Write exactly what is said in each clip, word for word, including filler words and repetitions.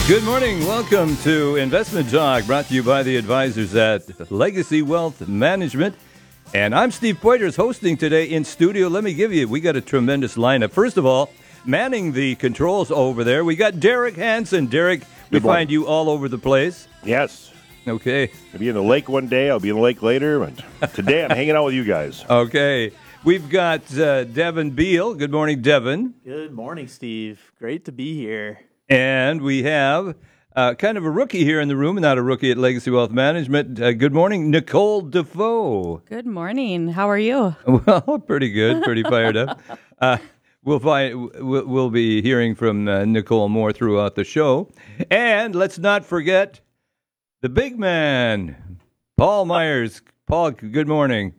Good morning. Welcome to Investment Talk, brought to you by the advisors at Legacy Wealth Management. And I'm Steve Poitras, hosting today in studio. Let me give you, we got a tremendous lineup. First of all, manning the controls over there, we got Derek Hansen. Derek, we find you all over the place. Yes. Okay. I'll be in the lake one day, I'll be in the lake later, but today I'm hanging out with you guys. Okay. We've got uh, Devin Beal. Good morning, Devin. Good morning, Steve. Great to be here. And we have uh, kind of a rookie here in the room, not a rookie at Legacy Wealth Management. Uh, good morning, Nicole Defoe. Good morning. How are you? Well, pretty good, pretty fired up. Uh, we'll find we'll, we'll be hearing from uh, Nicole more throughout the show, and let's not forget the big man, Paul Myers. Paul, good morning.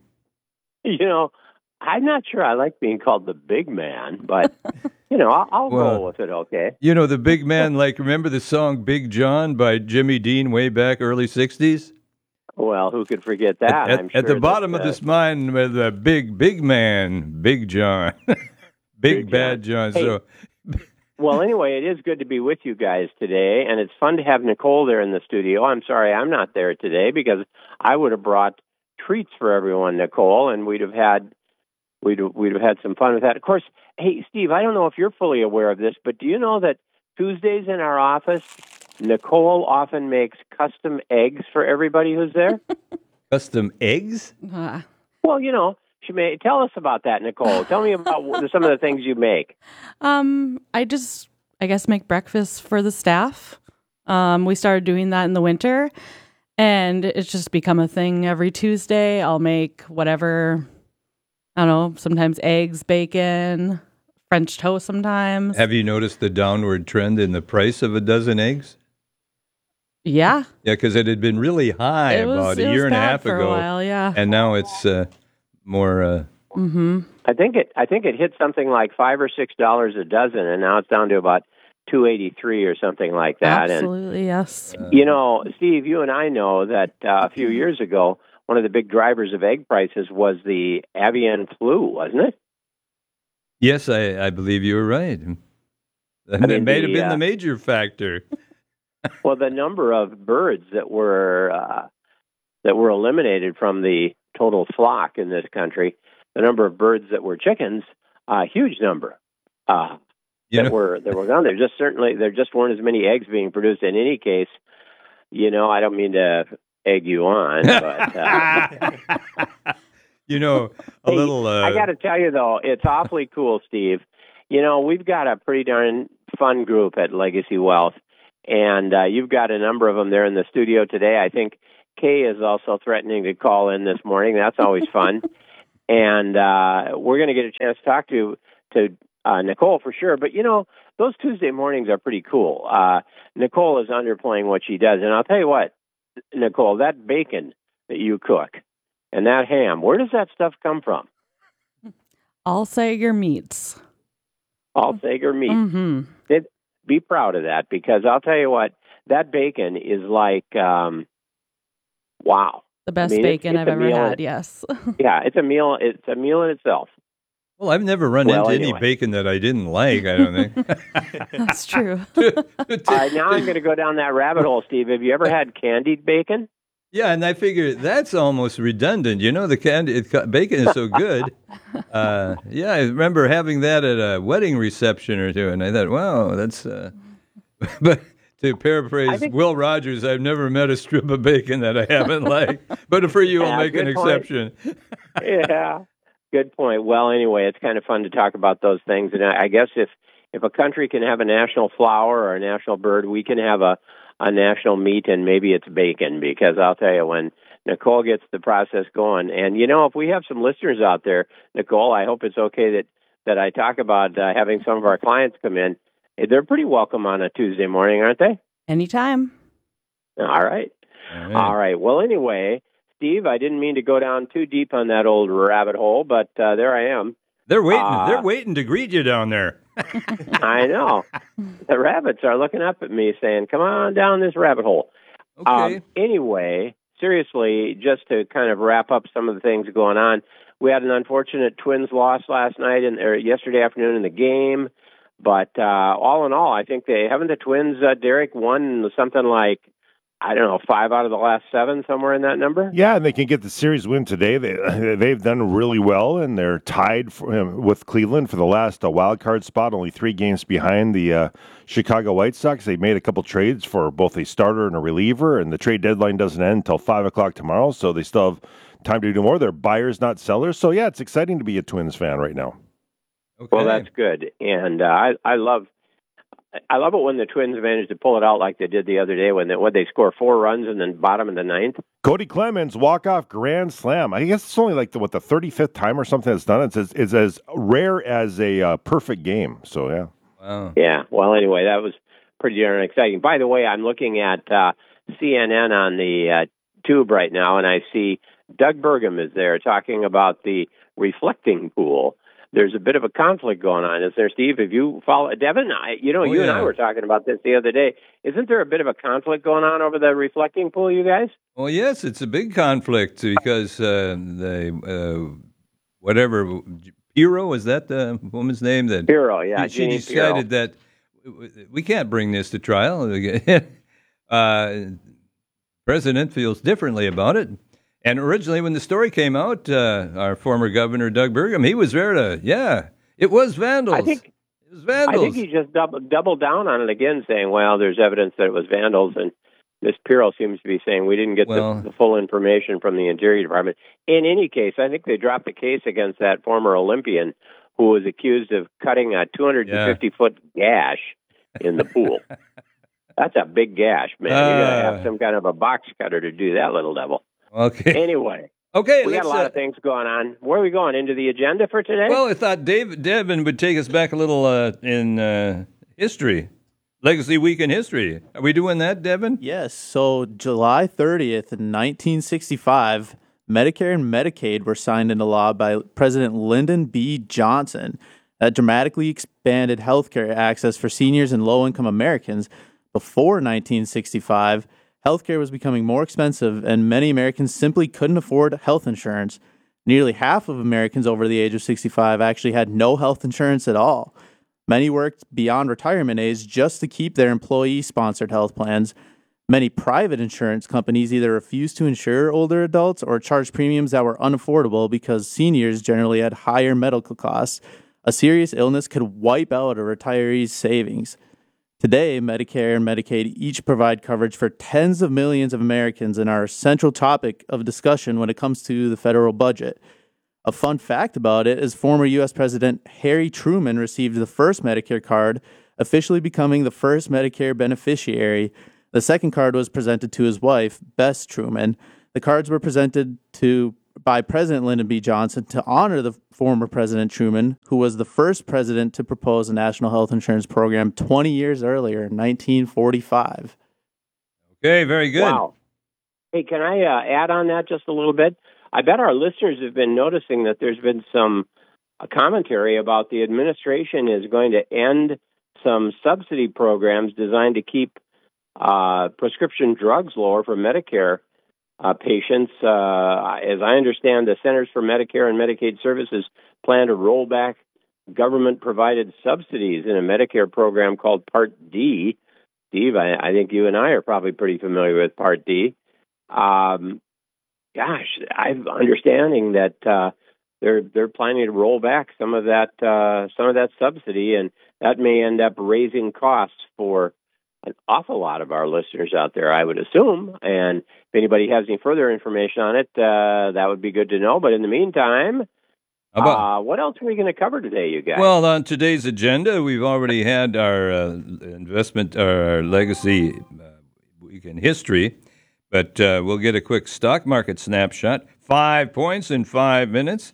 You know, I'm not sure I like being called the big man, but, you know, I'll, I'll Well, roll with it, okay? You know, the big man, like, remember the song Big John by Jimmy Dean way back early sixties? Well, who could forget that? At, at, I'm sure at the that, bottom uh, of this mine with the big, big man, Big John. big, Big bad John. Hey, So, Well, anyway, it is good to be with you guys today, and it's fun to have Nicole there in the studio. I'm sorry I'm not there today because I would have brought treats for everyone, Nicole, and we'd have had we'd we'd have had some fun with that. Of course, hey, Steve, I don't know if you're fully aware of this, but do you know that Tuesdays in our office, Nicole often makes custom eggs for everybody who's there? custom eggs? Uh, Well, you know, she may tell us about that, Nicole. Tell me about what- some of the things you make. um, I just, I guess, make breakfast for the staff. Um, we started doing that in the winter, and it's just become a thing every Tuesday. I'll make whatever, I don't know, sometimes eggs, bacon, French toast sometimes. Have you noticed the downward trend in the price of a dozen eggs? Yeah. Yeah, because it had been really high It was- about it a was year and a bad half for a ago. while, yeah. And now it's uh, more... Uh, Mm-hmm. I think it I think it hit something like five or six dollars a dozen, and now it's down to about two eighty three or something like that. Absolutely, yes. And you know, Steve, you and I know that uh, a few years ago, one of the big drivers of egg prices was the avian flu, wasn't it? yes, I, I believe you were right. And it mean, may the, have been uh, the major factor. Well, the number of birds that were uh, that were eliminated from the total flock in this country, the number of birds that were chickens, a huge number. Uh, You that know, were that were gone. There just certainly there just weren't as many eggs being produced. In any case, you know, I don't mean to egg you on, but uh, you know, a hey, little... Uh, I got to tell you though, it's awfully cool, Steve. You know, we've got a pretty darn fun group at Legacy Wealth, and uh, you've got a number of them there in the studio today. I think Kay is also threatening to call in this morning. That's always fun, and uh, we're going to get a chance to talk to to. Uh, Nicole for sure, but you know, those Tuesday mornings are pretty cool. Uh, Nicole is underplaying what she does, and I'll tell you what, Nicole, that bacon that you cook and that ham, where does that stuff come from? All Sager meats. All Sager meat. Mm-hmm. It, be proud of that, because I'll tell you what, that bacon is like, um, wow. The best I mean, it's- bacon it's I've a ever meal. had, yes. Yeah, it's a meal. It's a meal in itself. well, I've never run Well, into anyway. any bacon that I didn't like, I don't think. That's true. All right, now I'm going to go down that rabbit hole, Steve. Have you ever had candied bacon? Yeah, and I figure that's almost redundant. You know, the candy it, bacon is so good. Uh, yeah, I remember having that at a wedding reception or two, and I thought, wow, that's... Uh, but to paraphrase think- Will Rogers, I've never met a strip of bacon that I haven't liked. But for you, I'll Yeah, make an good point. exception. Yeah, good point. Well, anyway, it's kind of fun to talk about those things, and I I guess if if a country can have a national flower or a national bird, we can have a a national meat, and maybe it's bacon. Because I'll tell you, when Nicole gets the process going, and you know, if we have some listeners out there, Nicole, I hope it's okay that that I talk about uh, having some of our clients come in. They're pretty welcome on a Tuesday morning, aren't they? Anytime. All right. All right. All right. Well, anyway, Steve, I didn't mean to go down too deep on that old rabbit hole, but uh, there I am. They're waiting. Uh, they're waiting to greet you down there. I know. The rabbits are looking up at me saying, come on down this rabbit hole. Okay. Um, anyway, seriously, just to kind of wrap up some of the things going on, we had an unfortunate Twins loss last night and or yesterday afternoon in the game. But uh, all in all, I think they haven't the Twins, uh, Derek, won something like, I don't know, five out of the last seven, somewhere in that number. Yeah, and they can get the series win today. They they've done really well, and they're tied for, um, with Cleveland for the last uh, wild card spot, only three games behind the uh, Chicago White Sox. They made a couple trades for both a starter and a reliever, and the trade deadline doesn't end until five o'clock tomorrow, so they still have time to do more. They're buyers, not sellers. So yeah, it's exciting to be a Twins fan right now. Okay. Well, that's good, and uh, I I love. I love it when the Twins manage to pull it out like they did the other day when they, when they score four runs and then bottom of the ninth. Cody Clemens walk-off grand slam. I guess it's only like the, what the thirty-fifth time or something that's done. It's as, it's as rare as a uh, perfect game. So yeah. Wow. Yeah. Well, anyway, that was pretty darn exciting. By the way, I'm looking at uh, C N N on the uh, tube right now, and I see Doug Burgum is there talking about the reflecting pool. There's a bit of a conflict going on, is there, Steve? If you follow Devin, I, you know, Oh, you yeah. and I were talking about this the other day. Isn't there a bit of a conflict going on over the reflecting pool, you guys? Well, yes, it's a big conflict because uh, the uh, whatever Pirro, is that the woman's name? That Pirro, yeah, she, she Jeanine Pirro. decided that we can't bring this to trial. uh, President feels differently about it. And originally, when the story came out, uh, our former governor, Doug Burgum, he was there to, yeah, it was vandals. I think it was vandals. I think he just double, doubled down on it again, saying, well, there's evidence that it was vandals. And this Pirro seems to be saying we didn't get Well- the, the full information from the Interior Department. In any case, I think they dropped the case against that former Olympian who was accused of cutting a two hundred fifty foot gash in the pool. That's a big gash, man. you got to Uh. have some kind of a box cutter to do that little devil. Okay. Anyway, Okay. we got let's, a lot uh, of things going on. Where are we going? Into the agenda for today? Well, I thought Dave Devin would take us back a little uh, in uh, history, Legacy Week in history. Are we doing that, Devin? Yes. So July thirtieth in nineteen sixty-five, Medicare and Medicaid were signed into law by President Lyndon B. Johnson. That dramatically expanded healthcare access for seniors and low-income Americans. Before nineteen sixty-five, healthcare was becoming more expensive, and many Americans simply couldn't afford health insurance. Nearly half of Americans over the age of sixty-five actually had no health insurance at all. Many worked beyond retirement age just to keep their employee-sponsored health plans. Many private insurance companies either refused to insure older adults or charged premiums that were unaffordable because seniors generally had higher medical costs. A serious illness could wipe out a retiree's savings. Today, Medicare and Medicaid each provide coverage for tens of millions of Americans and are a central topic of discussion when it comes to the federal budget. A fun fact about it is former U S President Harry Truman received the first Medicare card, officially becoming the first Medicare beneficiary. The second card was presented to his wife, Bess Truman. The cards were presented to by President Lyndon B. Johnson to honor the former President Truman, who was the first president to propose a national health insurance program twenty years earlier in nineteen forty-five. Okay, very good. Wow. Hey, can I uh, add on that just a little bit? I bet our listeners have been noticing that there's been some uh, commentary about the administration is going to end some subsidy programs designed to keep uh, prescription drugs lower for Medicare uh, patients. Uh, as I understand, the Centers for Medicare and Medicaid Services plan to roll back government-provided subsidies in a Medicare program called Part D. Steve, I, I think you and I are probably pretty familiar with Part D. Um, gosh, I'm understanding that uh, they're they're planning to roll back some of that uh, some of that subsidy, and that may end up raising costs for an awful lot of our listeners out there, I would assume. And if anybody has any further information on it, uh, that would be good to know. But in the meantime, How about, uh, what else are we going to cover today, you guys? well, on today's agenda, we've already had our uh, investment, our legacy uh, week in history, but uh, we'll get a quick stock market snapshot. Five points in five minutes,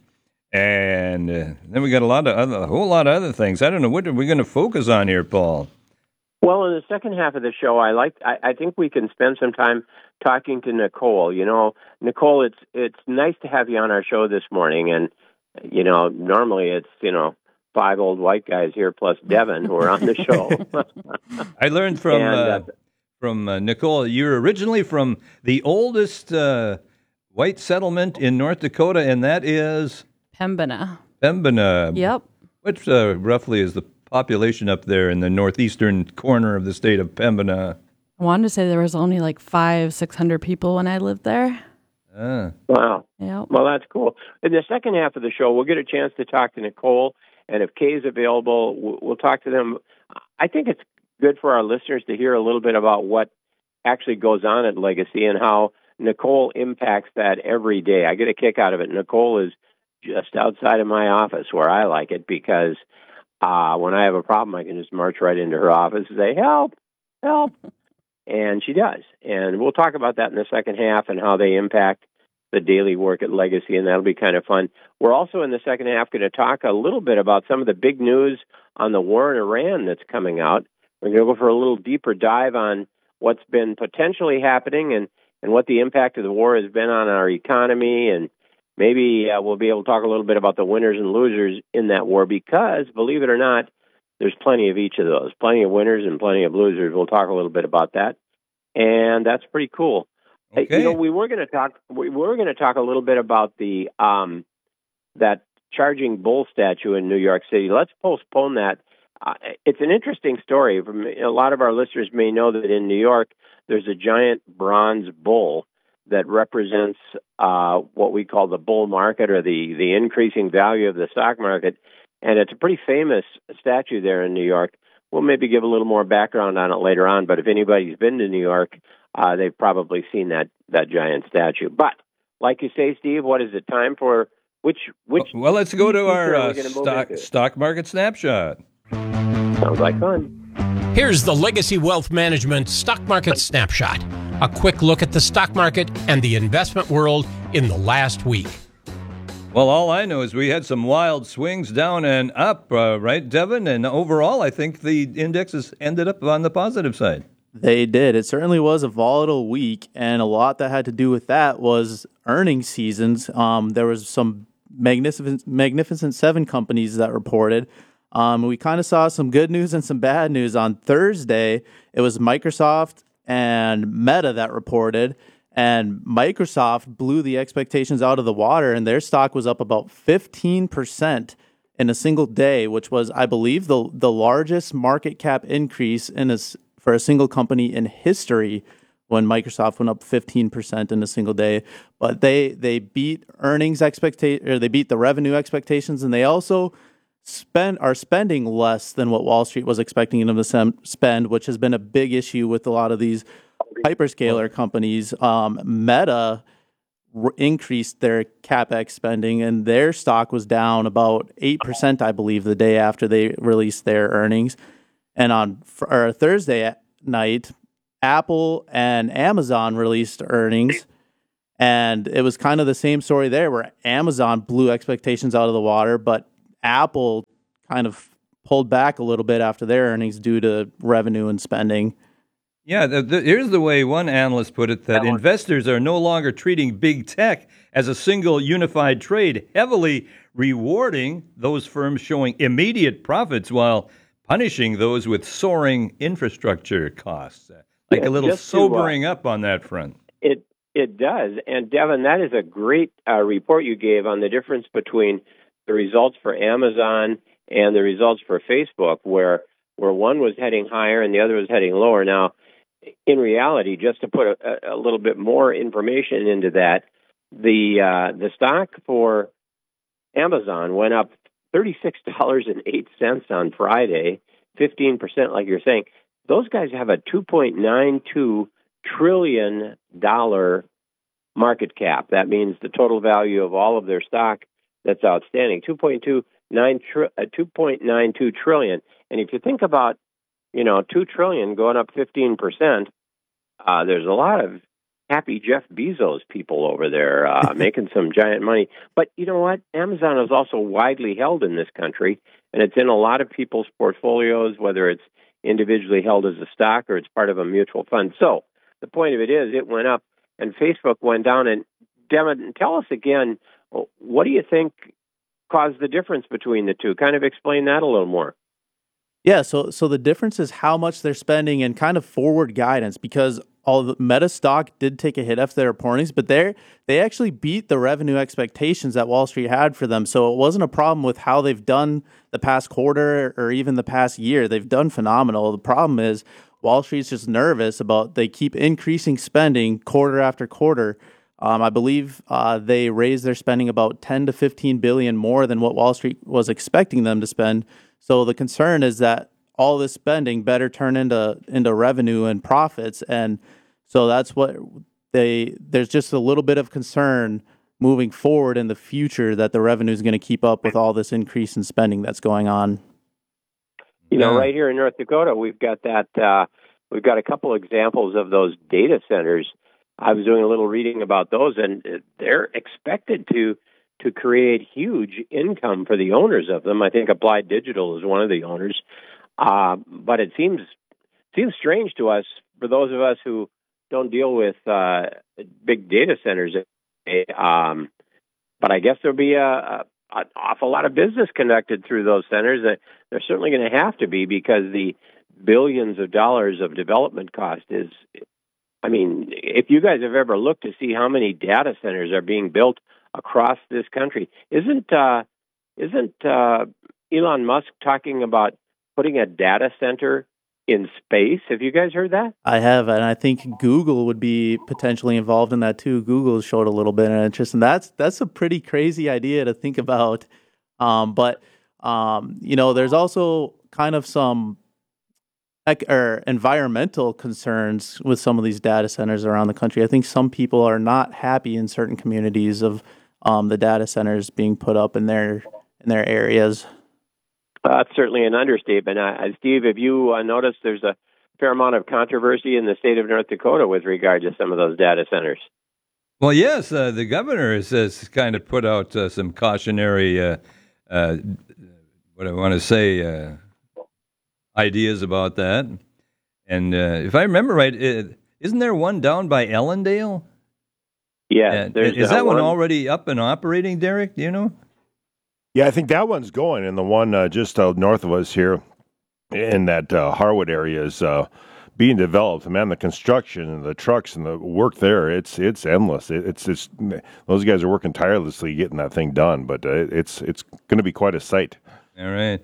and uh, then we got a lot of other, a whole lot of other things. I don't know what are we going to focus on here, Paul. Well, in the second half of the show, I like. I, I think we can spend some time talking to Nicole. You know, Nicole, it's it's nice to have you on our show this morning, and you know, normally it's you know five old white guys here plus Devin who are on the show. I learned from And, uh, uh, from uh, Nicole. You're originally from the oldest uh, white settlement in North Dakota, and that is Pembina. Pembina. Yep. Which uh, roughly is the population up there in the northeastern corner of the state of Pembina? I wanted to say there was only like five, six hundred people when I lived there. Ah. Wow. Yep. Well, that's cool. In the second half of the show, we'll get a chance to talk to Nicole, and if Kay's available, we'll, we'll talk to them. I think it's good for our listeners to hear a little bit about what actually goes on at Legacy and how Nicole impacts that every day. I get a kick out of it. Nicole is just outside of my office where I like it because uh, when I have a problem, I can just march right into her office and say, help, help. And she does. And we'll talk about that in the second half and how they impact the daily work at Legacy, and that'll be kind of fun. We're also in the second half going to talk a little bit about some of the big news on the war in Iran that's coming out. We're going to go for a little deeper dive on what's been potentially happening and, and what the impact of the war has been on our economy, and maybe uh, we'll be able to talk a little bit about the winners and losers in that war because, believe it or not, there's plenty of each of those, plenty of winners and plenty of losers. We'll talk a little bit about that, and that's pretty cool. Okay. You know, we were going to talk. We were going to talk a little bit about the um, that charging bull statue in New York City. Let's postpone that. Uh, it's an interesting story. A lot of our listeners may know that in New York, there's a giant bronze bull that represents uh, what we call the bull market or the the increasing value of the stock market. And it's a pretty famous statue there in New York. We'll maybe give a little more background on it later on, but if anybody's been to New York, uh, they've probably seen that, that giant statue. But like you say, Steve, what is it time for? Which which? Well, let's go to our uh, stock stock, stock market snapshot. Sounds like fun. Here's the Legacy Wealth Management Stock Market Snapshot. A quick look at the stock market and the investment world in the last week. Well, all I know is we had some wild swings down and up, uh, right, Devin? And overall, I think the indexes ended up on the positive side. They did. It certainly was a volatile week, and a lot that had to do with that was earnings seasons. Um, there was some magnificent, magnificent seven companies that reported. Um, we kind of saw some good news and some bad news. On Thursday, it was Microsoft and Meta that reported. And Microsoft blew the expectations out of the water, and their stock was up about fifteen percent in a single day, which was, I believe, the the largest market cap increase in a, for a single company in history when Microsoft went up fifteen percent in a single day. But they they beat earnings expectations, or they beat the revenue expectations, and they also spend are spending less than what Wall Street was expecting them to sem- spend, which has been a big issue with a lot of these hyperscaler companies. Um, Meta r- increased their CapEx spending, and their stock was down about eight percent, I believe, the day after they released their earnings. And on fr- or Thursday night, Apple and Amazon released earnings, and it was kind of the same story there, where Amazon blew expectations out of the water, but Apple kind of pulled back a little bit after their earnings due to revenue and spending. Yeah, the, the, here's the way one analyst put it, that investors are no longer treating big tech as a single unified trade, heavily rewarding those firms showing immediate profits while punishing those with soaring infrastructure costs. Like Yeah, a little just to, uh, sobering up on that front. It it does. And Devin, that is a great uh, report you gave on the difference between the results for Amazon and the results for Facebook, where where one was heading higher and the other was heading lower. Now, in reality, just to put a, a little bit more information into that, the uh, the stock for Amazon went up thirty-six dollars and eight cents on Friday, fifteen percent, like you're saying. Those guys have a two point nine two trillion dollars market cap. That means the total value of all of their stock that's outstanding, two point two nine tri- uh, two point nine two trillion. And if you think about, you know, two trillion going up fifteen percent, uh, there's a lot of happy Jeff Bezos people over there uh, making some giant money. But you know what? Amazon is also widely held in this country, and it's in a lot of people's portfolios, whether it's individually held as a stock or it's part of a mutual fund. So the point of it is it went up and Facebook went down. And Devin, tell us again, what do you think caused the difference between the two? Kind of explain that a little more. Yeah, so so the difference is how much they're spending and kind of forward guidance, because all the Meta stock did take a hit after their reportings, but they they actually beat the revenue expectations that Wall Street had for them. So it wasn't a problem with how they've done the past quarter or even the past year. They've done phenomenal. The problem is Wall Street's just nervous about they keep increasing spending quarter after quarter. Um, I believe uh, they raised their spending about ten to fifteen billion more than what Wall Street was expecting them to spend. So the concern is that all this spending better turn into into revenue and profits, and so that's what they. There's just a little bit of concern moving forward in the future that the revenue is going to keep up with all this increase in spending that's going on. You know, right here in North Dakota, we've got that. Uh, we've got a couple examples of those data centers. I was doing a little reading about those, and they're expected to to create huge income for the owners of them. I think Applied Digital is one of the owners. Uh, but it seems seems strange to us, for those of us who don't deal with uh, big data centers. Um, but I guess there'll be a, a, an awful lot of business conducted through those centers. That there's certainly going to have to be, because the billions of dollars of development cost is. I mean, if you guys have ever looked to see how many data centers are being built across this country, isn't uh, isn't uh, Elon Musk talking about putting a data center in space? Have you guys heard that? I have, and I think Google would be potentially involved in that too. Google showed a little bit of interest, and that's that's a pretty crazy idea to think about. Um, but um, you know, there's also kind of some ec- or environmental concerns with some of these data centers around the country. I think some people are not happy in certain communities of um, the data centers being put up in their in their areas. Uh, that's certainly an understatement. Uh, Steve, have you uh, noticed there's a fair amount of controversy in the state of North Dakota with regard to some of those data centers? Well, yes, uh, the governor has, has kind of put out uh, some cautionary, uh, uh, what I want to say, uh, ideas about that. And uh, if I remember right, it, isn't there one down by Ellendale? Yeah. Uh, is that one already up and operating, Derek? Do you know? Yeah, I think that one's going, and the one uh, just uh, north of us here in that uh, Harwood area is uh, being developed. Man, the construction and the trucks and the work there, it's it's endless. It, it's just, those guys are working tirelessly getting that thing done, but uh, it's it's going to be quite a sight. All right.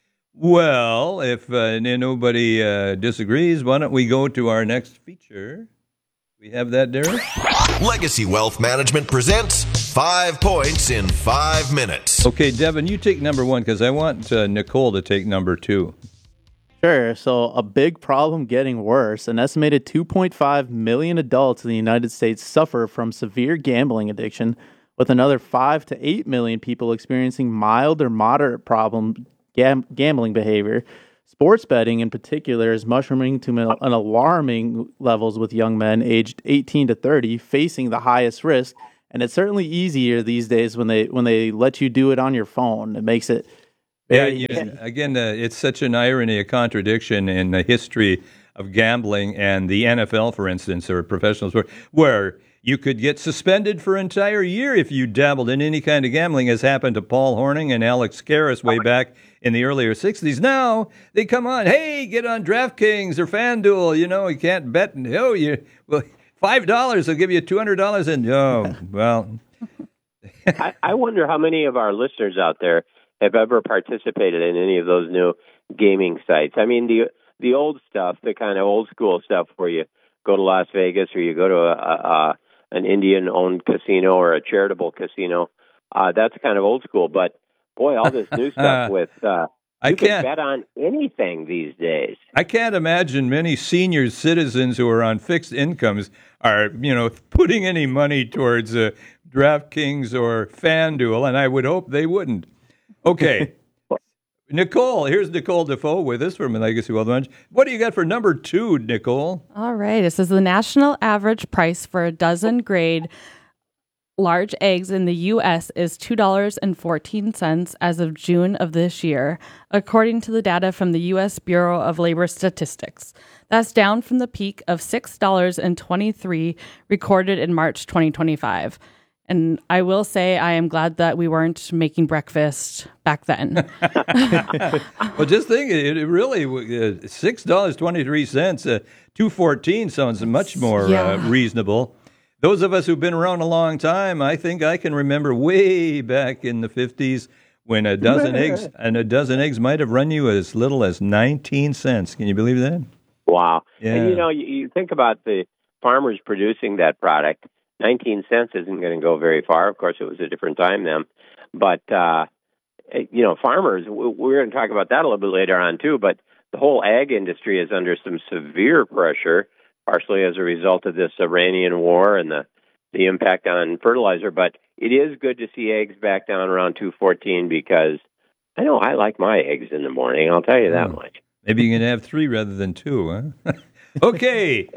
Well, if uh, nobody uh, disagrees, why don't we go to our next feature? We have that, Derek? Legacy Wealth Management presents Five Points in Five Minutes. Okay, Devin, you take number one, because I want uh, Nicole to take number two. Sure. So a big problem getting worse. An estimated two point five million adults in the United States suffer from severe gambling addiction, with another five to eight million people experiencing mild or moderate problem gam- gambling behavior. Sports betting, in particular, is mushrooming to an alarming levels with young men aged eighteen to thirty facing the highest risk. And it's certainly easier these days when they when they let you do it on your phone. It makes it very, yeah. You, again, uh, it's such an irony, a contradiction in the history of gambling and the N F L, for instance, or professional sport, where you could get suspended for an entire year if you dabbled in any kind of gambling, as happened to Paul Hornung and Alex Karras way back in the earlier sixties. Now they come on, hey, get on DraftKings or FanDuel. You know, you can't bet. And, oh, you well, five dollars will give you two hundred dollars. And oh, well. I, I wonder how many of our listeners out there have ever participated in any of those new gaming sites. I mean, the the old stuff, the kind of old school stuff where you go to Las Vegas or you go to a, a, an Indian-owned casino or a charitable casino. Uh, that's kind of old school. But, boy, all this new stuff with uh, I you can't can bet on anything these days. I can't imagine many senior citizens who are on fixed incomes are, you know, putting any money towards uh, DraftKings or FanDuel, and I would hope they wouldn't. Okay. Nicole, here's Nicole Defoe with us from Legacy Wealth Management. What do you got for number two, Nicole? All right. This is the national average price for a dozen grade large eggs in the U S is two dollars and fourteen cents as of June of this year, according to the data from the U S Bureau of Labor Statistics. That's down from the peak of six dollars and twenty-three cents recorded in March twenty twenty-five. And I will say I am glad that we weren't making breakfast back then. Well, just think, it, it really, uh, six dollars and twenty-three cents, uh, two fourteen sounds much more Yeah. uh, reasonable. Those of us who've been around a long time, I think I can remember way back in the fifties when a dozen eggs and a dozen eggs might have run you as little as nineteen cents. Can you believe that? Wow. Yeah. And, you know, you, you think about the farmers producing that product. nineteen cents isn't going to go very far. Of course, it was a different time then. But, uh, you know, farmers, we're going to talk about that a little bit later on, too. But the whole ag industry is under some severe pressure, partially as a result of this Iranian war and the, the impact on fertilizer. But it is good to see eggs back down around two fourteen because I know I like my eggs in the morning. I'll tell you that much. Maybe you can have three rather than two, huh? Okay.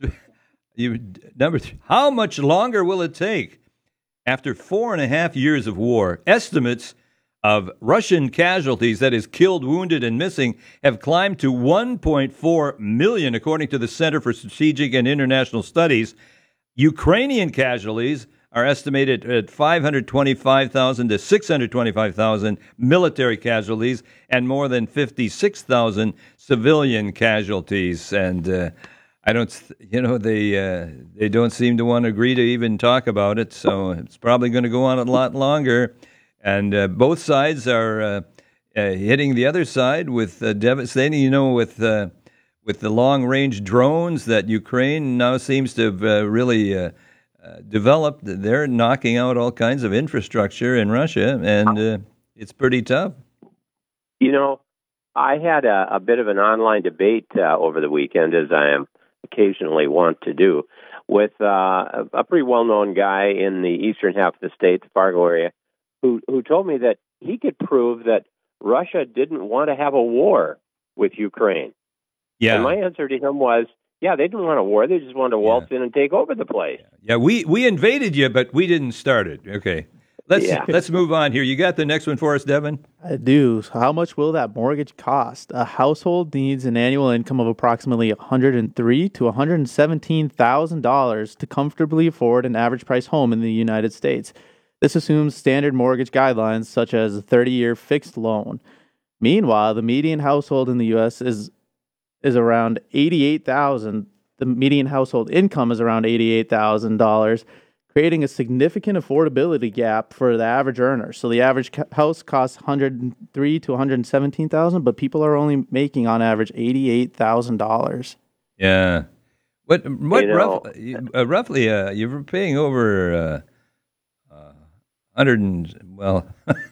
You, number three, how much longer will it take? After four and a half years of war, estimates of Russian casualties, that is killed, wounded, and missing, have climbed to one point four million, according to the Center for Strategic and International Studies. Ukrainian casualties are estimated at five hundred twenty-five thousand to six hundred twenty-five thousand military casualties and more than fifty-six thousand civilian casualties. And uh, I don't, you know, they uh, they don't seem to want to agree to even talk about it. So it's probably going to go on a lot longer. And uh, both sides are uh, uh, hitting the other side with uh, devastating, you know, with uh, with the long-range drones that Ukraine now seems to have uh, really uh, uh, developed. They're knocking out all kinds of infrastructure in Russia, and uh, it's pretty tough. You know, I had a, a bit of an online debate uh, over the weekend, as I am occasionally want to do, with uh, a, a pretty well-known guy in the eastern half of the state, the Fargo area, who who told me that he could prove that Russia didn't want to have a war with Ukraine. Yeah. And my answer to him was, yeah, they didn't want a war. They just wanted to waltz yeah. in and take over the place. Yeah, we, we invaded you, but we didn't start it. Okay. Let's yeah. let's move on here. You got the next one for us, Devin? I do. So how much will that mortgage cost? A household needs an annual income of approximately one hundred three thousand to one hundred seventeen thousand dollars to comfortably afford an average price home in the United States. This assumes standard mortgage guidelines such as a thirty-year fixed loan. Meanwhile, the median household in the U S is is around eighty-eight thousand dollars. The median household income is around eighty-eight thousand dollars, creating a significant affordability gap for the average earner. So the average house costs one hundred three thousand to one hundred seventeen thousand dollars, but people are only making on average eighty-eight thousand dollars. Yeah. What what you know, roughly, uh, roughly uh, you're paying over uh, uh, one hundred and, well,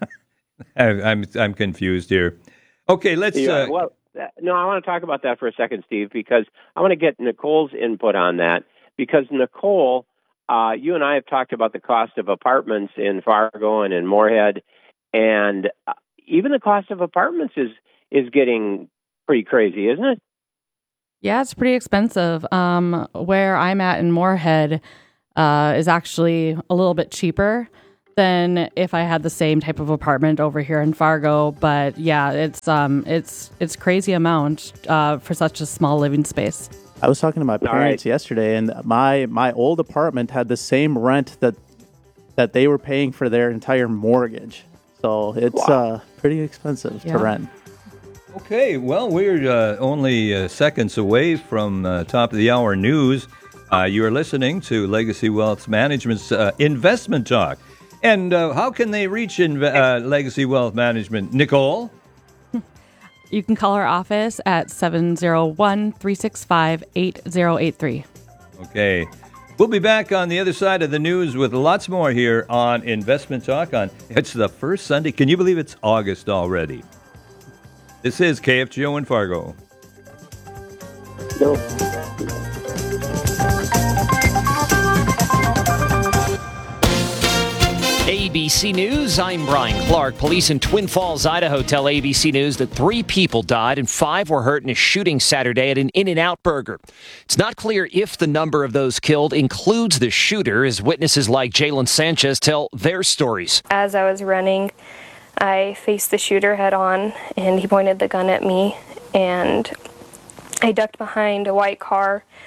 I'm I'm confused here. Okay, let's yeah, uh, well, no, I want to talk about that for a second, Steve, because I want to get Nicole's input on that. Because Nicole, uh, you and I have talked about the cost of apartments in Fargo and in Moorhead, and uh, even the cost of apartments is is getting pretty crazy, isn't it? Yeah, it's pretty expensive. Um, where I'm at in Moorhead uh, is actually a little bit cheaper than if I had the same type of apartment over here in Fargo. But yeah, it's um, it's it's crazy amount uh, for such a small living space. I was talking to my parents right. yesterday, and my my old apartment had the same rent that that they were paying for their entire mortgage. So it's wow. uh, pretty expensive yeah. to rent. Okay, well, we're uh, only uh, seconds away from uh, top of the hour news. Uh, you are listening to Legacy Wealth Management's uh, Investment Talk. And uh, how can they reach in, uh, Legacy Wealth Management? Nicole? You can call our office at seven oh one, three six five, eight oh eight three. Okay. We'll be back on the other side of the news with lots more here on Investment Talk. On It's the first Sunday. Can you believe it's August already? This is K F G O in Fargo. No. A B C News, I'm Brian Clark. Police in Twin Falls, Idaho tell A B C News that three people died and five were hurt in a shooting Saturday at an In-N-Out Burger. It's not clear if the number of those killed includes the shooter, as witnesses like Jalen Sanchez tell their stories. As I was running, I faced the shooter head on, and he pointed the gun at me, and I ducked behind a white car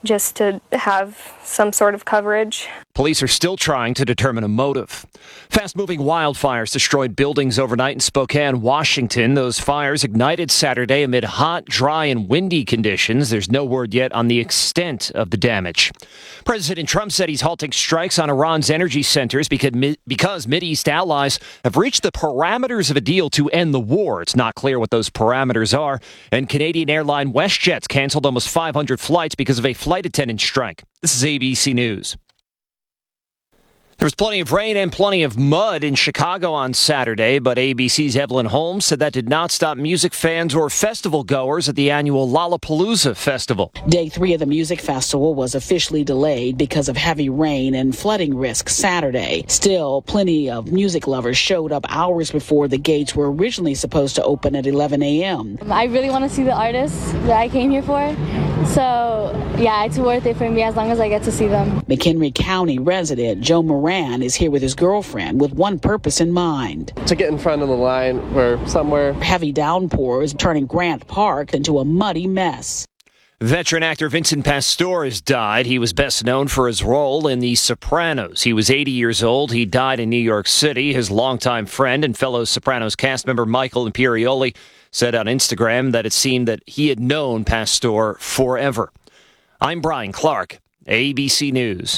just to have some sort of coverage. Police are still trying to determine a motive. Fast-moving wildfires destroyed buildings overnight in Spokane, Washington. Those fires ignited Saturday amid hot, dry, and windy conditions. There's no word yet on the extent of the damage. President Trump said he's halting strikes on Iran's energy centers because, because Mideast allies have reached the parameters of a deal to end the war. It's not clear what those parameters are. And Canadian airline WestJet's canceled almost five hundred flights because of a flight attendant strike. This is A B C News. There was plenty of rain and plenty of mud in Chicago on Saturday, but A B C's Evelyn Holmes said that did not stop music fans or festival goers at the annual Lollapalooza Festival. Day three of the music festival was officially delayed because of heavy rain and flooding risk Saturday. Still, plenty of music lovers showed up hours before the gates were originally supposed to open at eleven a.m. I really want to see the artists that I came here for, so yeah, it's worth it for me as long as I get to see them. McHenry County resident Joe Moran is here with his girlfriend with one purpose in mind. To get in front of the line or somewhere. Heavy downpours turning Grant Park into a muddy mess. Veteran actor Vincent Pastore has died. He was best known for his role in The Sopranos. He was eighty years old. He died in New York City. His longtime friend and fellow Sopranos cast member Michael Imperioli said on Instagram that it seemed that he had known Pastore forever. I'm Brian Clark, A B C News.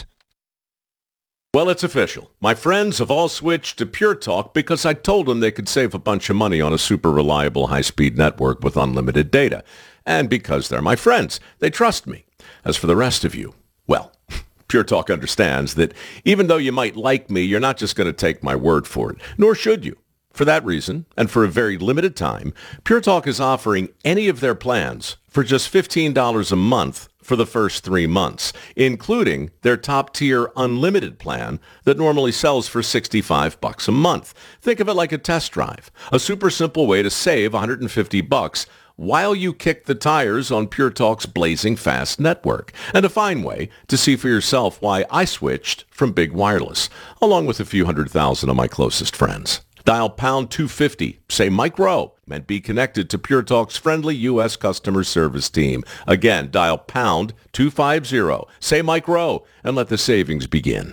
Well, it's official. My friends have all switched to Pure Talk because I told them they could save a bunch of money on a super reliable high-speed network with unlimited data. And because they're my friends, they trust me. As for the rest of you, well, Pure Talk understands that even though you might like me, you're not just going to take my word for it, nor should you. For that reason, and for a very limited time, Pure Talk is offering any of their plans for just fifteen dollars a month for the first three months, including their top-tier unlimited plan that normally sells for sixty-five bucks a month. Think of it like a test drive, a super simple way to save one hundred fifty bucks while you kick the tires on Pure Talk's blazing fast network, and a fine way to see for yourself why I switched from big wireless, along with a few hundred thousand of my closest friends. Dial pound two fifty, say Mike Rowe, and be connected to Pure Talk's friendly U S customer service team. Again, dial pound two fifty, say Mike Rowe, and let the savings begin.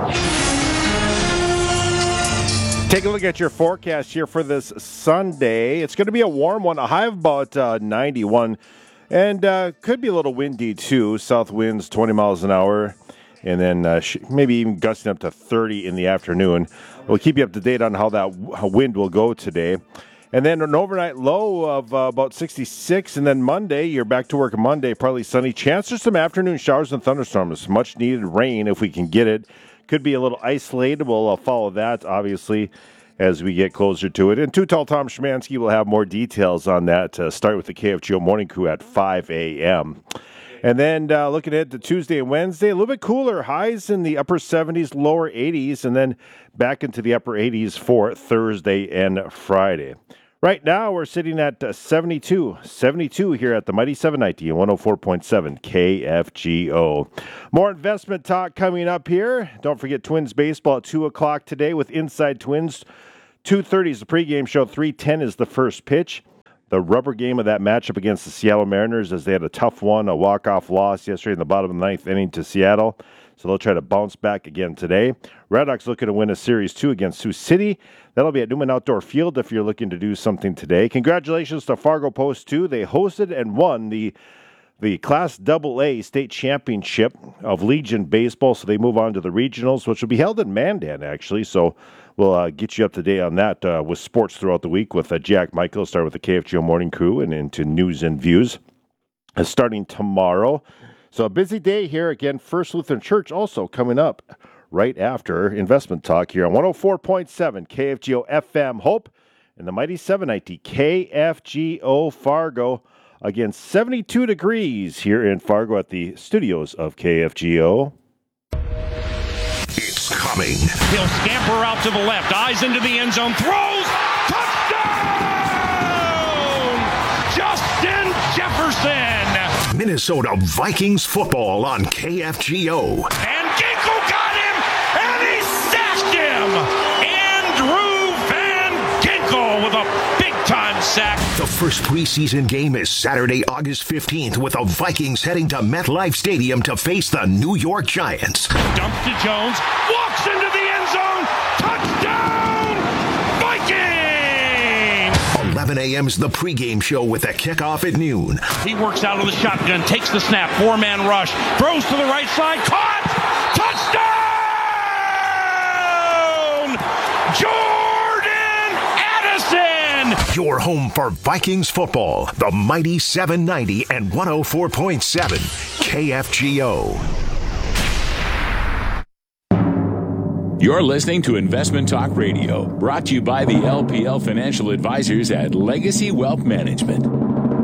Take a look at your forecast here for this Sunday. It's going to be a warm one, a high of about uh, ninety-one, and uh, could be a little windy too. South winds twenty miles an hour, and then uh, sh- maybe even gusting up to thirty in the afternoon. We'll keep you up to date on how that w- how wind will go today. And then an overnight low of uh, about sixty-six, and then Monday, you're back to work Monday, partly sunny. Chance for some afternoon showers and thunderstorms. Much needed rain if we can get it. Could be a little isolated. We'll uh, follow that, obviously, as we get closer to it. And Too Tall Tom Szymanski will have more details on that. Uh, start with the K F G O Morning Crew at five a.m. And then uh, looking ahead to Tuesday and Wednesday, a little bit cooler. Highs in the upper seventies, lower eighties, and then back into the upper eighties for Thursday and Friday. Right now, we're sitting at uh, seventy-two. seventy-two here at the Mighty seven ninety and one oh four point seven K F G O. More investment talk coming up here. Don't forget Twins baseball at two o'clock today with Inside Twins. two thirty is the pregame show. three ten is the first pitch. The rubber game of that matchup against the Seattle Mariners, as they had a tough one, a walk-off loss yesterday in the bottom of the ninth inning to Seattle. So they'll try to bounce back again today. Red Sox looking to win a Series two against Sioux City. That'll be at Newman Outdoor Field if you're looking to do something today. Congratulations to Fargo Post two. They hosted and won the the Class double A State Championship of Legion Baseball. So they move on to the regionals, which will be held in Mandan, actually. So we'll uh, get you up to date on that uh, with sports throughout the week with uh, Jack Michael. Start with the K F G O Morning Crew and into News and Views uh, starting tomorrow. So a busy day here. Again, First Lutheran Church also coming up right after Investment Talk here on one oh four point seven K F G O F M Hope and the Mighty seven ninety K F G O Fargo. Again, seventy-two degrees here in Fargo at the studios of K F G O. It's coming. He'll scamper out to the left, eyes into the end zone, throws, touchdown! Justin Jefferson! Minnesota Vikings football on K F G O. And Ginkel got him, and he sacked him! Andrew Van Ginkel with a big-time the sack. The first preseason game is Saturday, August fifteenth, with the Vikings heading to MetLife Stadium to face the New York Giants. Dumps to Jones, walks into the end zone, touchdown, Vikings! eleven a.m. is the pregame show with the kickoff at noon. He works out of the shotgun, takes the snap, four-man rush, throws to the right side, caught, touchdown! Jordan Addison! Your home for Vikings football, the mighty seven ninety and one oh four point seven K F G O. You're listening to Investment Talk Radio, brought to you by the L P L Financial Advisors at Legacy Wealth Management.